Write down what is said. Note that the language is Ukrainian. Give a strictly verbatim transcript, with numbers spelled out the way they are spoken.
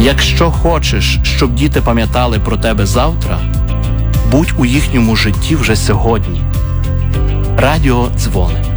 Якщо хочеш, щоб діти пам'ятали про тебе завтра, будь у їхньому житті вже сьогодні. Радіо Дзвони.